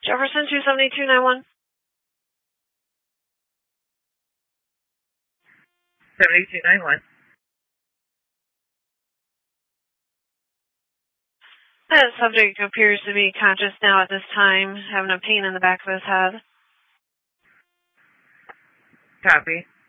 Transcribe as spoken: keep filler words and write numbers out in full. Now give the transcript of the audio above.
Jefferson two seventy-two ninety-one. seventy-two ninety-one. That subject appears to be conscious now at this time, having a pain in the back of his head. Copy.